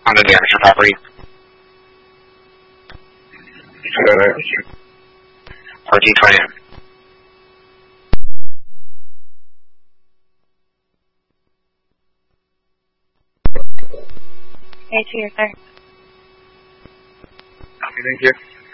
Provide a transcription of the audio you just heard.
on the Anderson property. 1420. A2, yes, sir. Thank you.